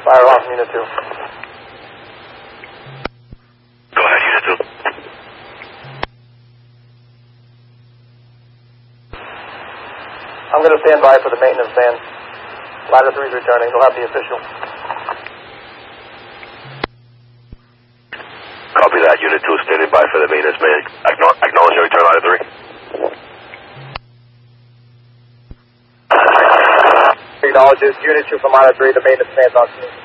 Fire off from Unit 2. Go ahead, Unit 2. I'm going to stand by for the maintenance van. Ladder 3 is returning. They'll have the official. Copy that, Unit 2 standing by for the maintenance man. Acknowledge your return, Ladder 3. Acknowledges Unit 2 from Ladder 3. The maintenance man's on scene.